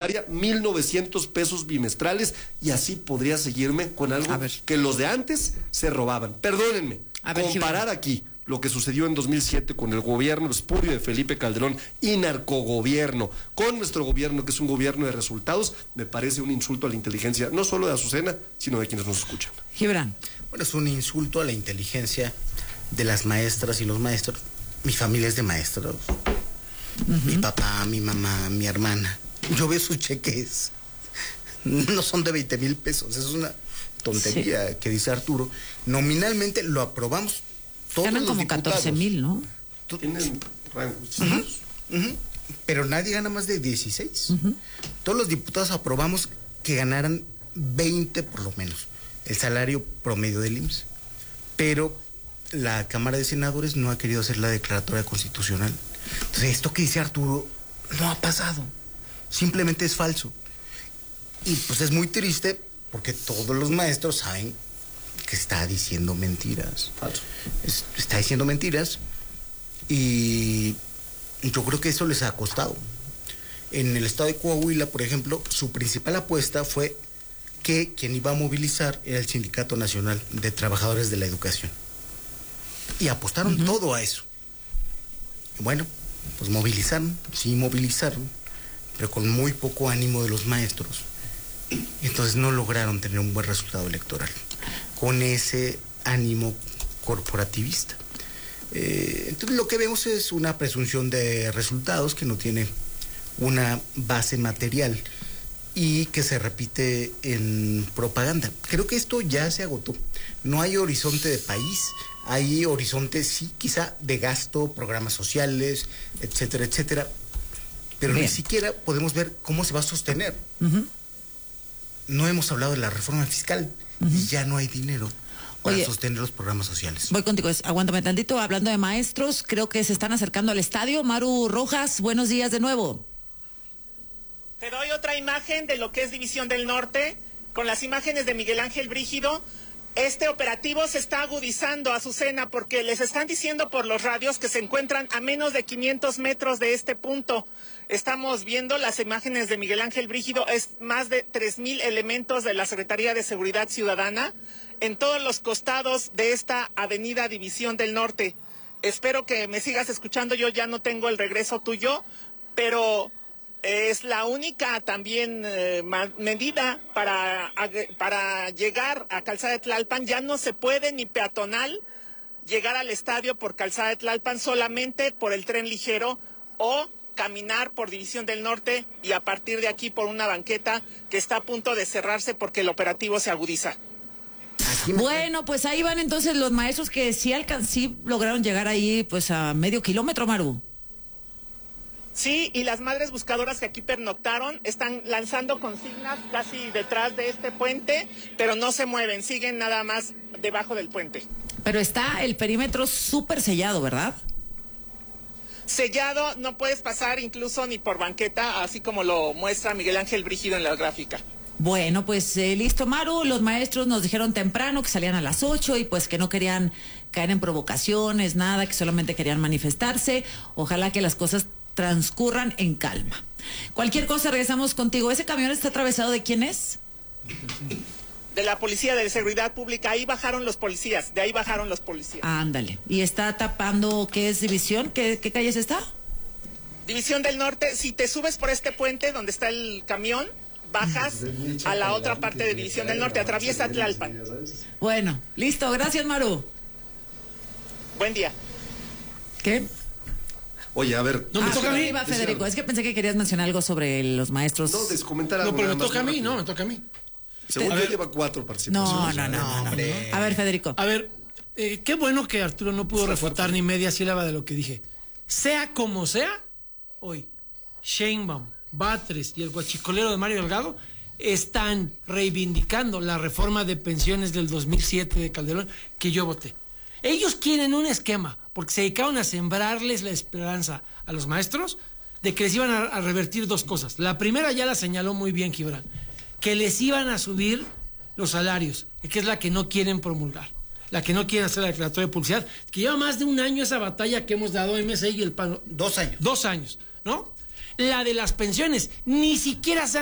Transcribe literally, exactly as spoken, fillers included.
secundaria, mil novecientos pesos bimestrales, y así podría seguirme con algo que los de antes se robaban. Perdónenme, a ver, comparar Gibran. aquí lo que sucedió en dos mil siete con el gobierno espurio de Felipe Calderón y narcogobierno, con nuestro gobierno, que es un gobierno de resultados, me parece un insulto a la inteligencia, no solo de Azucena, sino de quienes nos escuchan. Gibran. Bueno, es un insulto a la inteligencia de las maestras y los maestros. Mi familia es de maestros. Uh-huh. Mi papá, mi mamá, mi hermana. Yo veo sus cheques. No son de veinte mil pesos. Es una tontería sí. que dice Arturo. Nominalmente lo aprobamos. Todos ganan los como diputados. catorce mil, ¿no? Tienen rangos. Uh-huh. Uh-huh. Pero nadie gana más de dieciséis. Uh-huh. Todos los diputados aprobamos que ganaran veinte por lo menos, el salario promedio del I M S S. Pero la Cámara de Senadores no ha querido hacer la declaratoria constitucional. Entonces, esto que dice Arturo no ha pasado. Simplemente es falso. Y pues es muy triste porque todos los maestros saben que está diciendo mentiras. Falso. Es, está diciendo mentiras y yo creo que eso les ha costado. En el estado de Coahuila, por ejemplo, su principal apuesta fue que quien iba a movilizar era el Sindicato Nacional de Trabajadores de la Educación. Y apostaron uh-huh. todo a eso. Y bueno, pues movilizaron, sí movilizaron, pero con muy poco ánimo de los maestros. Y entonces no lograron tener un buen resultado electoral con ese ánimo corporativista. Eh, entonces lo que vemos es una presunción de resultados que no tiene una base material y que se repite en propaganda. Creo que esto ya se agotó. No hay horizonte de país, hay horizonte, sí, quizá de gasto, programas sociales, etcétera, etcétera, pero Bien. ni siquiera podemos ver cómo se va a sostener. Uh-huh. No hemos hablado de la reforma fiscal uh-huh. y ya no hay dinero para Oye, sostener los programas sociales. Voy contigo, aguántame tantito. Hablando de maestros, creo que se están acercando al estadio. Maru Rojas, buenos días de nuevo. Te doy otra imagen de lo que es División del Norte, con las imágenes de Miguel Ángel Brígido. Este operativo se está agudizando, Azucena, porque les están diciendo por los radios que se encuentran a menos de quinientos metros de este punto. Estamos viendo las imágenes de Miguel Ángel Brígido, es más de tres mil elementos de la Secretaría de Seguridad Ciudadana en todos los costados de esta avenida División del Norte. Espero que me sigas escuchando, yo ya no tengo el regreso tuyo, pero es la única también eh, medida para, para llegar a Calzada de Tlalpan. Ya no se puede ni peatonal llegar al estadio por Calzada de Tlalpan, solamente por el tren ligero o caminar por División del Norte y a partir de aquí por una banqueta que está a punto de cerrarse porque el operativo se agudiza. Bueno, pues ahí van entonces los maestros que sí, alcan sí lograron llegar ahí pues a medio kilómetro, Maru. Sí, y las madres buscadoras que aquí pernoctaron están lanzando consignas casi detrás de este puente, pero no se mueven, siguen nada más debajo del puente. Pero está el perímetro súper sellado, ¿verdad? Sellado, no puedes pasar incluso ni por banqueta, así como lo muestra Miguel Ángel Brígido en la gráfica. Bueno, pues eh, listo, Maru. Los maestros nos dijeron temprano que salían a las ocho y pues que no querían caer en provocaciones, nada, que solamente querían manifestarse. Ojalá que las cosas transcurran en calma. Cualquier cosa, regresamos contigo. ¿Ese camión está atravesado de quién es? De la Policía de Seguridad Pública. Ahí bajaron los policías, de ahí bajaron los policías. Ándale. ¿Y está tapando qué es División? ¿Qué, qué calles está? División del Norte. Si te subes por este puente donde está el camión, bajas a la otra parte de División del Norte, atraviesa Tlalpan. Bueno, listo. Gracias, Maru. Buen día. ¿Qué? Oye, a ver. No me ah, toca a mí. Iba, Federico, es que pensé que querías mencionar algo sobre los maestros. No, descomentar algo. No, pero me toca a mí, no, me toca a mí. Según yo lleva cuatro participaciones. No, no, no, no, no, no. A ver, Federico. A ver, eh, qué bueno que Arturo no pudo refutar ni media sílaba de lo que dije. Sea como sea, hoy, Sheinbaum, Batres y el guachicolero de Mario Delgado están reivindicando la reforma de pensiones del dos mil siete de Calderón que yo voté. Ellos quieren un esquema, porque se dedicaron a sembrarles la esperanza a los maestros de que les iban a, a revertir dos cosas. La primera ya la señaló muy bien Gibran, que les iban a subir los salarios, que es la que no quieren promulgar, la que no quieren hacer la declaratoria de publicidad, que lleva más de un año esa batalla que hemos dado M S I y el PAN. Dos años. Dos años, ¿no? La de las pensiones, ni siquiera se